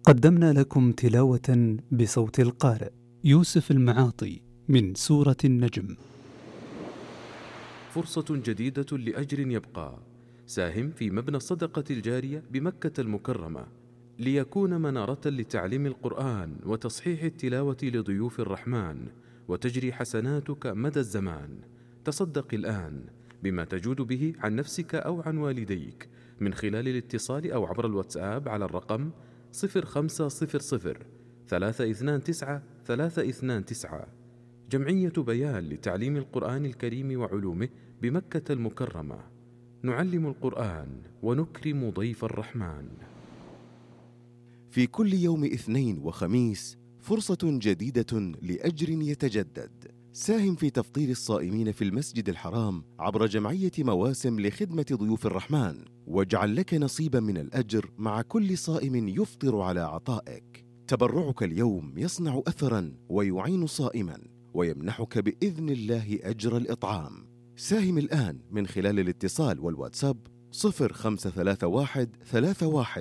قدمنا لكم تلاوة بصوت القارئ يوسف المعاطي من سورة النجم. فرصة جديدة لأجر يبقى. ساهم في مبنى الصدقة الجارية بمكة المكرمة ليكون منارة لتعليم القرآن وتصحيح التلاوة لضيوف الرحمن، وتجري حسناتك مدى الزمان. تصدق الآن بما تجود به عن نفسك أو عن والديك من خلال الاتصال أو عبر الواتساب على الرقم 0500 329 329. جمعية بيان لتعليم القرآن الكريم وعلومه بمكة المكرمة. نعلم القرآن ونكرم ضيف الرحمن. في كل يوم اثنين وخميس فرصة جديدة لأجر يتجدد. ساهم في تفطير الصائمين في المسجد الحرام عبر جمعية مواسم لخدمة ضيوف الرحمن، واجعل لك نصيبا من الأجر مع كل صائم يفطر على عطائك. تبرعك اليوم يصنع أثرا ويعين صائما ويمنحك بإذن الله أجر الإطعام. ساهم الآن من خلال الاتصال والواتساب 0531 31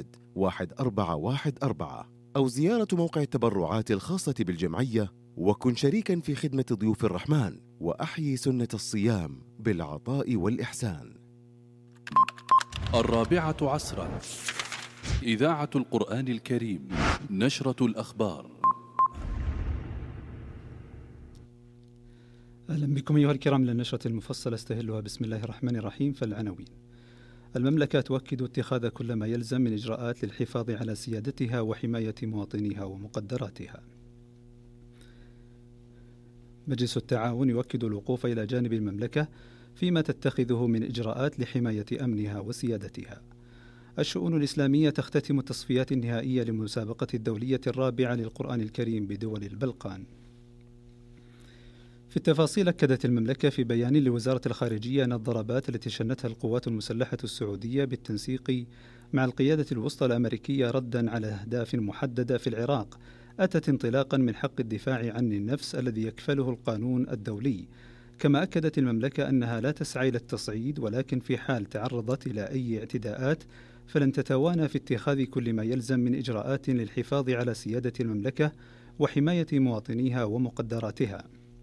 1414 أو زيارة موقع التبرعات الخاصة بالجمعية، وكن شريكا في خدمة ضيوف الرحمن وأحيي سنة الصيام بالعطاء والإحسان. 4 إذاعة القرآن الكريم. نشرة الأخبار. أهلا بكم أيها الكرام للنشرة المفصلة استهلها بسم الله الرحمن الرحيم. فالعناوين: المملكة تؤكد اتخاذ كل ما يلزم من إجراءات للحفاظ على سيادتها وحماية مواطنيها ومقدراتها. مجلس التعاون يؤكد الوقوف إلى جانب المملكة فيما تتخذه من إجراءات لحماية أمنها وسيادتها. الشؤون الإسلامية تختتم التصفيات النهائية للمسابقة الدولية الرابعة للقرآن الكريم بدول البلقان. في التفاصيل، أكدت المملكة في بيان لوزارة الخارجية أن الضربات التي شنتها القوات المسلحة السعودية بالتنسيق مع القيادة الوسطى الأمريكية ردا على أهداف محددة في العراق أتت انطلاقا من حق الدفاع عن النفس الذي يكفله القانون الدولي. كما أكدت المملكة أنها لا تسعى إلى التصعيد، ولكن في حال تعرضت إلى أي اعتداءات فلن تتوانى في اتخاذ كل ما يلزم من إجراءات للحفاظ على سيادة المملكة وحماية مواطنيها ومقدراتها.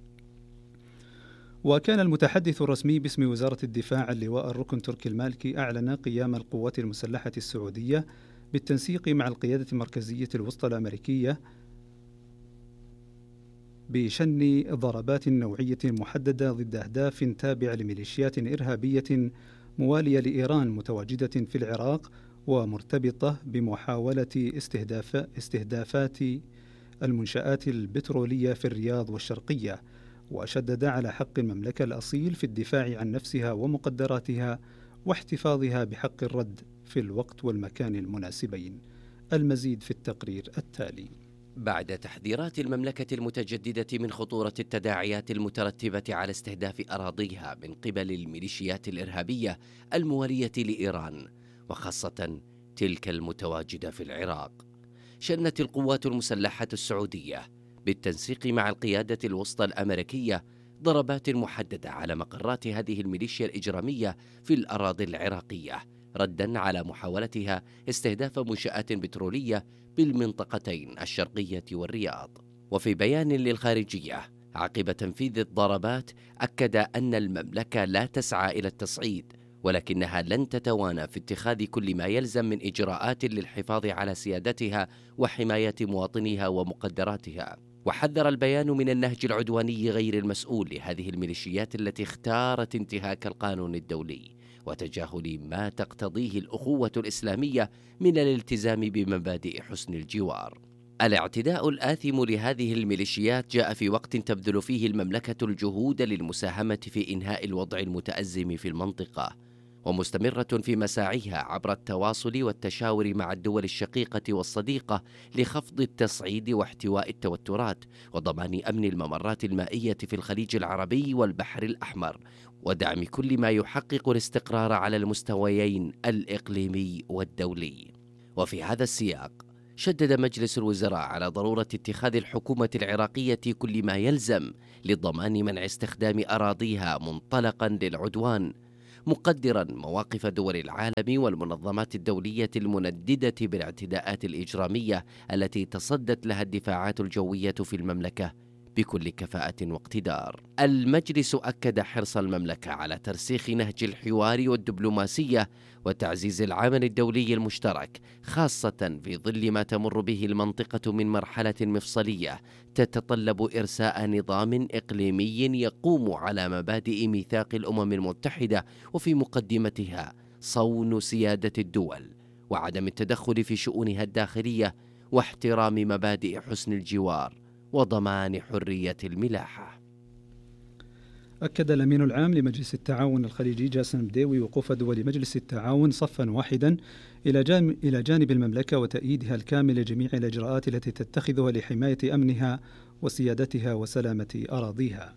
وكان المتحدث الرسمي باسم وزارة الدفاع اللواء الركن تركي المالكي أعلن قيام القوات المسلحة السعودية بالتنسيق مع القيادة المركزية الوسطى الأمريكية بشن ضربات نوعية محددة ضد أهداف تابعة لميليشيات إرهابية موالية لإيران متواجدة في العراق ومرتبطة بمحاولة استهدافات المنشآت البترولية في الرياض والشرقية. وشدد على حق المملكة الأصيل في الدفاع عن نفسها ومقدراتها واحتفاظها بحق الرد في الوقت والمكان المناسبين. المزيد في التقرير التالي. بعد تحذيرات المملكة المتجددة من خطورة التداعيات المترتبة على استهداف أراضيها من قبل الميليشيات الإرهابية الموالية لإيران، وخاصة تلك المتواجدة في العراق، شنت القوات المسلحة السعودية بالتنسيق مع القيادة الوسطى الأمريكية ضربات محددة على مقرات هذه الميليشيا الإجرامية في الأراضي العراقية، ردا على محاولتها استهداف منشآت بترولية بالمنطقتين الشرقية والرياض. وفي بيان للخارجية عقب تنفيذ الضربات، أكد أن المملكة لا تسعى إلى التصعيد، ولكنها لن تتوانى في اتخاذ كل ما يلزم من إجراءات للحفاظ على سيادتها وحماية مواطنيها ومقدراتها. وحذر البيان من النهج العدواني غير المسؤول لهذه الميليشيات التي اختارت انتهاك القانون الدولي وتجاهل ما تقتضيه الأخوة الإسلامية من الالتزام بمبادئ حسن الجوار. الاعتداء الآثم لهذه الميليشيات جاء في وقت تبذل فيه المملكة الجهود للمساهمة في إنهاء الوضع المتأزم في المنطقة، ومستمرة في مساعيها عبر التواصل والتشاور مع الدول الشقيقة والصديقة لخفض التصعيد واحتواء التوترات وضمان أمن الممرات المائية في الخليج العربي والبحر الأحمر، ودعم كل ما يحقق الاستقرار على المستويين الإقليمي والدولي. وفي هذا السياق شدد مجلس الوزراء على ضرورة اتخاذ الحكومة العراقية كل ما يلزم لضمان منع استخدام أراضيها منطلقا للعدوان، مقدرا مواقف دول العالم والمنظمات الدولية المنددة بالاعتداءات الإجرامية التي تصدت لها الدفاعات الجوية في المملكة بكل كفاءة واقتدار. المجلس أكد حرص المملكة على ترسيخ نهج الحوار والدبلوماسية وتعزيز العمل الدولي المشترك، خاصة في ظل ما تمر به المنطقة من مرحلة مفصلية تتطلب إرساء نظام إقليمي يقوم على مبادئ ميثاق الأمم المتحدة، وفي مقدمتها صون سيادة الدول وعدم التدخل في شؤونها الداخلية واحترام مبادئ حسن الجوار وضمان حرية الملاحة. أكد الأمين العام لمجلس التعاون الخليجي جاسم بديوي وقوف دول مجلس التعاون صفا واحدا إلى جانب المملكة وتأييدها الكامل لجميع الإجراءات التي تتخذها لحماية أمنها وسيادتها وسلامة أراضيها.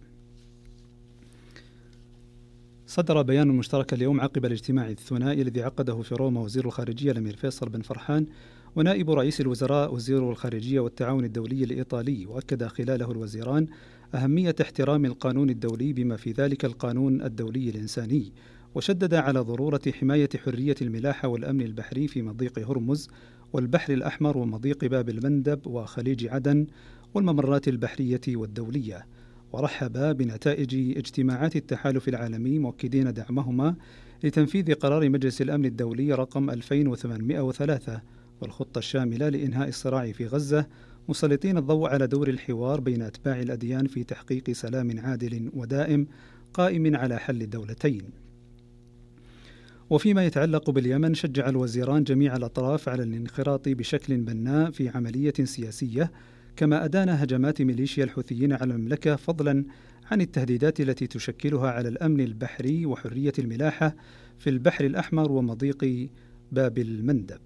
صدر بيان مشترك اليوم عقب الاجتماع الثنائي الذي عقده في روما وزير الخارجية الأمير فيصل بن فرحان ونائب رئيس الوزراء وزير الخارجية والتعاون الدولي الإيطالي، وأكد خلاله الوزيران أهمية احترام القانون الدولي بما في ذلك القانون الدولي الإنساني، وشدد على ضرورة حماية حرية الملاحة والأمن البحري في مضيق هرمز والبحر الأحمر ومضيق باب المندب وخليج عدن والممرات البحرية والدولية. ورحب بنتائج اجتماعات التحالف العالمي مؤكدين دعمهما لتنفيذ قرار مجلس الأمن الدولي رقم 2803 والخطة الشاملة لإنهاء الصراع في غزة، مسلطين الضوء على دور الحوار بين أتباع الأديان في تحقيق سلام عادل ودائم قائم على حل الدولتين. وفيما يتعلق باليمن، شجع الوزيران جميع الأطراف على الانخراط بشكل بناء في عملية سياسية، كما أدان هجمات ميليشيا الحوثيين على المملكة فضلا عن التهديدات التي تشكلها على الأمن البحري وحرية الملاحة في البحر الأحمر ومضيق باب المندب.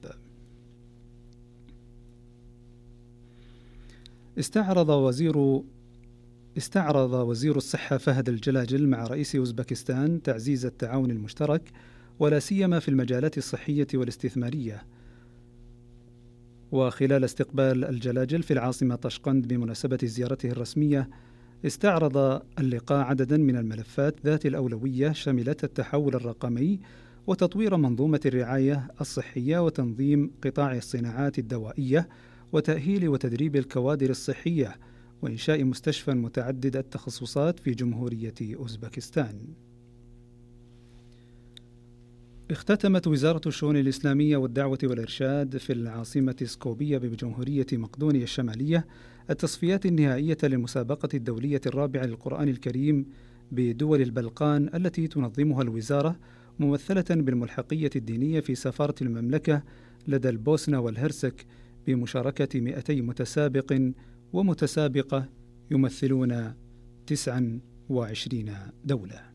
استعرض وزير الصحة فهد الجلاجل مع رئيس أوزبكستان تعزيز التعاون المشترك ولا سيما في المجالات الصحية والاستثمارية. وخلال استقبال الجلاجل في العاصمة طشقند بمناسبة زيارته الرسمية، استعرض اللقاء عددا من الملفات ذات الأولوية شملت التحول الرقمي وتطوير منظومة الرعاية الصحية وتنظيم قطاع الصناعات الدوائية وتأهيل وتدريب الكوادر الصحية وإنشاء مستشفى متعدد التخصصات في جمهورية أوزبكستان. اختتمت وزارة الشؤون الإسلامية والدعوة والإرشاد في العاصمة سكوبية بجمهورية مقدونيا الشمالية التصفيات النهائية للمسابقة الدولية الرابعة للقرآن الكريم بدول البلقان التي تنظمها الوزارة ممثلة بالملحقية الدينية في سفارة المملكة لدى البوسنة والهرسك بمشاركة 200 متسابق ومتسابقة يمثلون 29 دولة.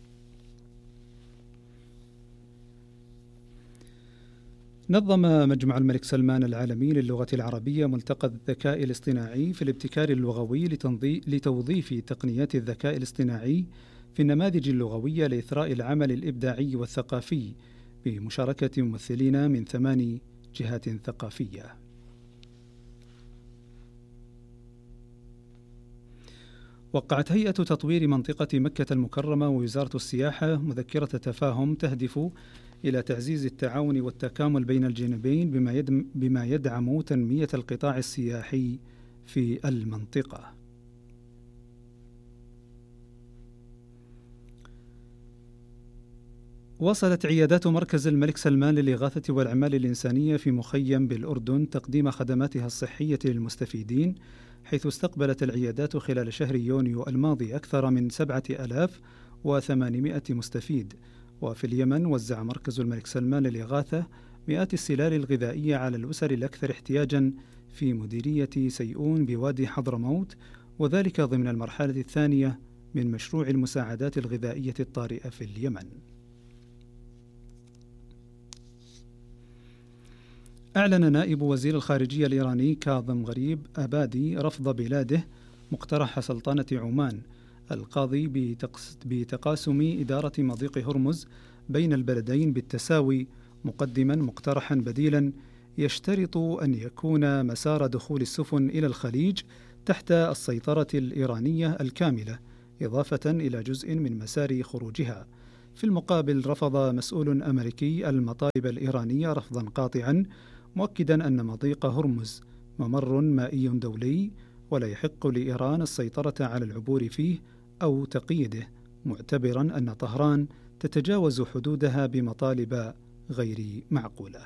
نظم مجمع الملك سلمان العالمي للغة العربية ملتقى الذكاء الاصطناعي في الابتكار اللغوي لتوظيف تقنيات الذكاء الاصطناعي في النماذج اللغوية لإثراء العمل الإبداعي والثقافي بمشاركة ممثلين من 8 جهات ثقافية. وقعت هيئة تطوير منطقة مكة المكرمة ووزارة السياحة مذكرة تفاهم تهدف إلى تعزيز التعاون والتكامل بين الجانبين بما يدعم تنمية القطاع السياحي في المنطقة. واصلت عيادات مركز الملك سلمان للإغاثة والأعمال الإنسانية في مخيم بالأردن تقديم خدماتها الصحية للمستفيدين، حيث استقبلت العيادات خلال شهر يونيو الماضي أكثر من 7800 مستفيد. وفي اليمن وزع مركز الملك سلمان للإغاثة مئات السلال الغذائية على الأسر الأكثر احتياجا في مديرية سيئون بوادي حضرموت، وذلك ضمن المرحلة الثانية من مشروع المساعدات الغذائية الطارئة في اليمن. أعلن نائب وزير الخارجية الإيراني كاظم غريب آبادي رفض بلاده مقترح سلطنة عمان القاضي بتقاسم إدارة مضيق هرمز بين البلدين بالتساوي، مقدما مقترحا بديلا يشترط أن يكون مسار دخول السفن إلى الخليج تحت السيطرة الإيرانية الكاملة، إضافة إلى جزء من مسار خروجها، في المقابل رفض مسؤول أمريكي المطالب الإيرانية رفضا قاطعا، مؤكدا أن مضيق هرمز ممر مائي دولي ولا يحق لإيران السيطرة على العبور فيه أو تقييده، معتبرا أن طهران تتجاوز حدودها بمطالب غير معقولة.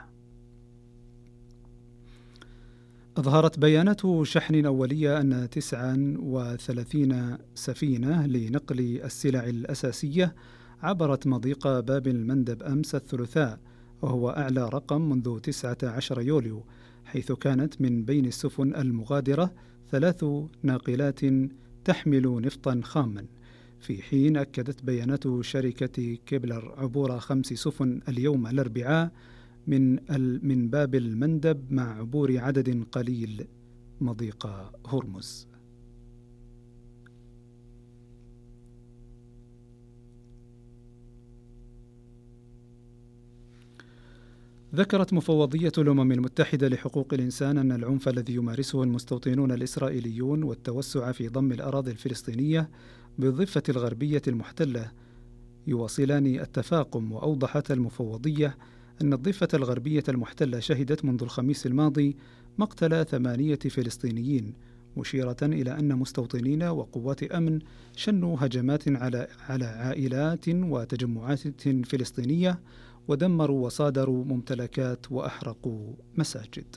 أظهرت بيانات شحن أولية أن 39 سفينة لنقل السلع الأساسية عبرت مضيق باب المندب أمس الثلاثاء، وهو أعلى رقم منذ 19 يوليو، حيث كانت من بين السفن المغادرة 3 ناقلات تحمل نفطا خاما، في حين أكدت بيانات شركة كيبلر عبور 5 سفن اليوم الأربعاء من باب المندب مع عبور عدد قليل مضيق هرمز. ذكرت مفوضية الأمم المتحدة لحقوق الإنسان أن العنف الذي يمارسه المستوطنون الإسرائيليون والتوسع في ضم الأراضي الفلسطينية بالضفة الغربية المحتلة يواصلان التفاقم، وأوضحت المفوضية أن الضفة الغربية المحتلة شهدت منذ الخميس الماضي مقتل 8 فلسطينيين، مشيرة إلى أن مستوطنين وقوات أمن شنوا هجمات على عائلات وتجمعات فلسطينية ودمروا وصادروا ممتلكات وأحرقوا مساجد.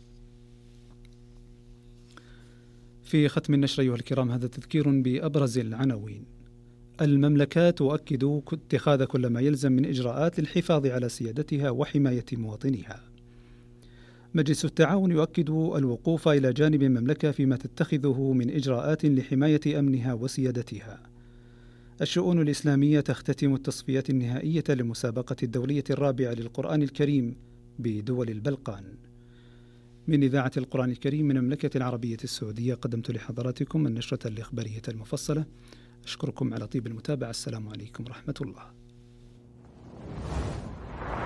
في ختم النشر أيها الكرام هذا تذكير بأبرز العناوين. المملكة تؤكد اتخاذ كل ما يلزم من إجراءات للحفاظ على سيادتها وحماية مواطنيها. مجلس التعاون يؤكد الوقوف إلى جانب المملكة فيما تتخذه من إجراءات لحماية أمنها وسيادتها. الشؤون الإسلامية تختتم التصفيات النهائية للمسابقة الدولية الرابعة للقرآن الكريم بدول البلقان. من إذاعة القرآن الكريم من المملكة العربية السعودية قدمت لحضراتكم النشرة الإخبارية المفصلة. أشكركم على طيب المتابعة. السلام عليكم ورحمة الله.